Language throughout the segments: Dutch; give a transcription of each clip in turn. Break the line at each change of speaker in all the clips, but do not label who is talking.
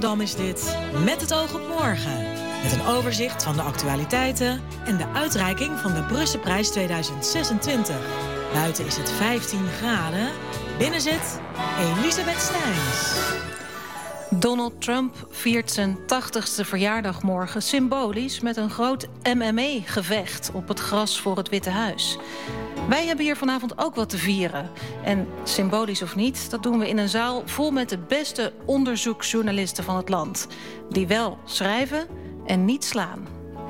Amsterdam is dit Met het oog op morgen. Met een overzicht van de actualiteiten en de uitreiking van de Brusselprijs 2026. Buiten is het 15 graden. Binnen zit Elisabeth Steins.
Donald Trump viert zijn 80ste verjaardag morgen symbolisch met een groot MMA-gevecht op het gras voor het Witte Huis. Wij hebben hier vanavond ook wat te vieren. En symbolisch of niet, dat doen we in een zaal vol met de beste onderzoeksjournalisten van het land. Die wel schrijven en niet slaan.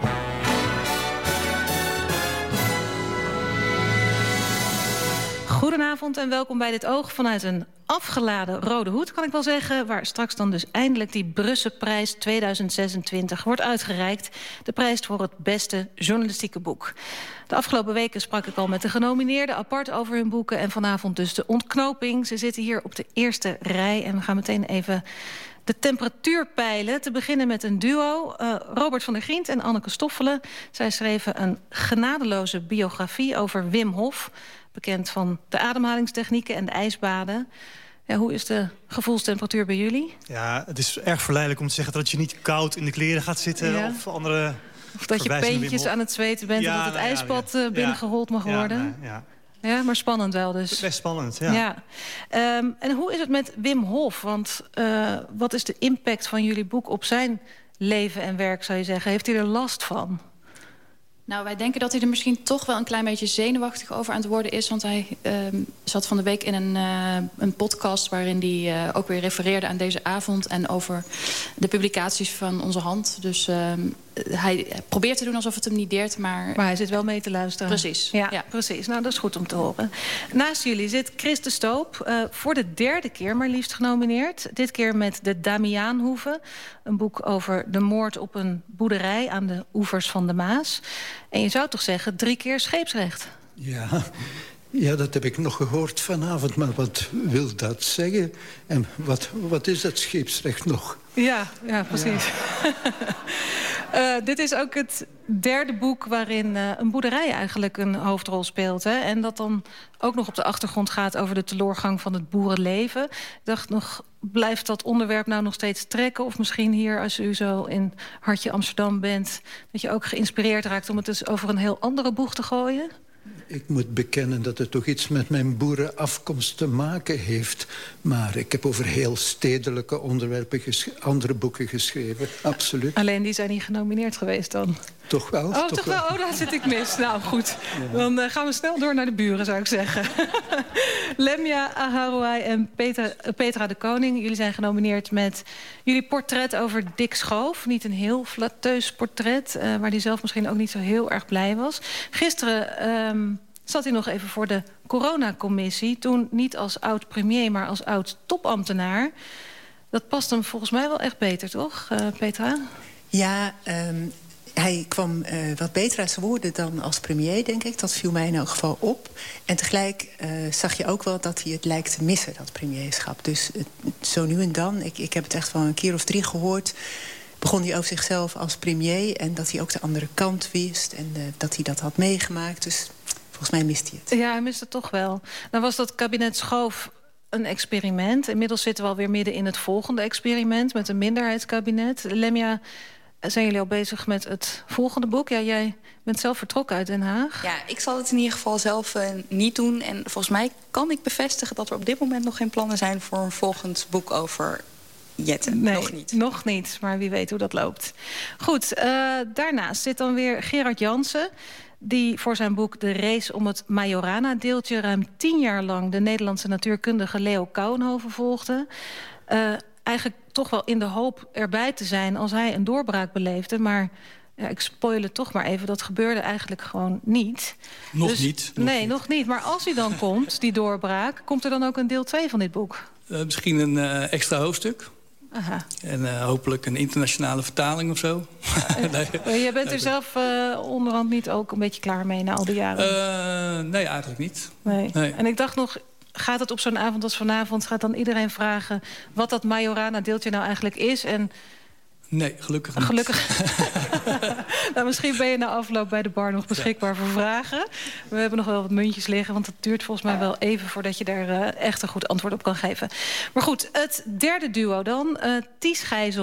Goedenavond en welkom bij Dit Oog vanuit een afgeladen rode hoed, kan ik wel zeggen, waar straks dan dus eindelijk die Brusselprijs 2026 wordt uitgereikt. De prijs voor het beste journalistieke boek. De afgelopen weken sprak ik al met de genomineerden apart over hun boeken en vanavond dus de ontknoping. Ze zitten hier op de eerste rij en we gaan meteen even de temperatuur peilen. Te beginnen met een duo, Robert van der Grient en Anneke Stoffelen. Zij schreven een genadeloze biografie over Wim Hof, bekend van de ademhalingstechnieken en de ijsbaden. Ja, hoe is de gevoelstemperatuur bij jullie?
Ja, het is erg verleidelijk om te zeggen dat je niet koud in de kleren gaat zitten. Ja. Of andere. Of
dat je peentjes aan het zweten bent en dat het ijsbad binnengerold mag worden. Ja, maar spannend wel dus.
Best spannend, ja.
En hoe is het met Wim Hof? Want wat is de impact van jullie boek op zijn leven en werk, zou je zeggen? Heeft hij er last van?
Nou, wij denken dat hij er misschien toch wel een klein beetje zenuwachtig over aan het worden is. Want hij zat van de week in een podcast waarin hij ook weer refereerde aan deze avond en over de publicaties van Onze Hand. Dus hij probeert te doen alsof het hem niet deert, maar
hij zit wel mee te luisteren.
Precies.
Ja, precies. Nou, dat is goed om te horen. Naast jullie zit Chris de Stoop, voor de derde keer maar liefst genomineerd. Dit keer met De Damiaanhoeve. Een boek over de moord op een boerderij aan de oevers van de Maas. En je zou toch zeggen 3 keer scheepsrecht?
Ja, dat heb ik nog gehoord vanavond. Maar wat wil dat zeggen? En wat is dat scheepsrecht nog?
Ja, precies. Ja. Dit is ook het derde boek waarin een boerderij eigenlijk een hoofdrol speelt. Hè? En dat dan ook nog op de achtergrond gaat over de teloorgang van het boerenleven. Ik dacht nog, blijft dat onderwerp nou nog steeds trekken? Of misschien hier, als u zo in Hartje Amsterdam bent, dat je ook geïnspireerd raakt om het dus over een heel andere boeg te gooien?
Ik moet bekennen dat het toch iets met mijn boerenafkomst te maken heeft. Maar ik heb over heel stedelijke onderwerpen andere boeken geschreven, absoluut.
Alleen die zijn niet genomineerd geweest dan?
Toch wel.
Oh, toch wel? Oh, daar zit ik mis. Nou, goed. Ja. Dan gaan we snel door naar de buren, zou ik zeggen. Lemia Aharouai en Petra de Koning. Jullie zijn genomineerd met jullie portret over Dick Schoof. Niet een heel flatteus portret, waar hij zelf misschien ook niet zo heel erg blij was. Gisteren zat hij nog even voor de coronacommissie. Toen niet als oud-premier, maar als oud-topambtenaar. Dat past hem volgens mij wel echt beter, toch, Petra?
Ja, hij kwam wat beter uit zijn woorden dan als premier, denk ik. Dat viel mij in elk geval op. En tegelijk zag je ook wel dat hij het lijkt te missen, dat premierschap. Dus zo nu en dan, ik heb het echt wel een keer of 3 gehoord, begon hij over zichzelf als premier en dat hij ook de andere kant wist en dat hij dat had meegemaakt. Dus volgens mij mist hij het.
Ja, hij mist het toch wel. Dan was dat kabinet Schoof een experiment. Inmiddels zitten we alweer midden in het volgende experiment met een minderheidskabinet. Lemia, zijn jullie al bezig met het volgende boek? Ja, jij bent zelf vertrokken uit Den Haag.
Ja, ik zal het in ieder geval zelf niet doen. En volgens mij kan ik bevestigen dat er op dit moment nog geen plannen zijn voor een volgend boek over Jetten.
Nee,
nog niet.
Nog niet, maar wie weet hoe dat loopt. Goed, daarnaast zit dan weer Gerard Jansen, die voor zijn boek De Race om het Majorana-deeltje ruim 10 jaar lang de Nederlandse natuurkundige Leo Kouwenhoven volgde. Eigenlijk toch wel in de hoop erbij te zijn als hij een doorbraak beleefde. Maar ja, ik spoil het toch maar even, dat gebeurde eigenlijk gewoon niet.
Nog niet.
Maar als hij dan komt, die doorbraak, komt er dan ook een deel 2 van dit boek?
Misschien een extra hoofdstuk.
Aha.
En hopelijk een internationale vertaling of zo.
Jij bent er zelf onderhand niet ook een beetje klaar mee na al die jaren?
Nee, eigenlijk niet.
Nee. En ik dacht nog, gaat het op zo'n avond als vanavond, gaat dan iedereen vragen wat dat Majorana-deeltje nou eigenlijk is? En
nee, gelukkig niet.
Gelukkig. Nou, misschien ben je na afloop bij de bar nog beschikbaar voor vragen. We hebben nog wel wat muntjes liggen, want het duurt volgens mij wel even voordat je daar echt een goed antwoord op kan geven. Maar goed, het derde duo dan. Ties Gijzel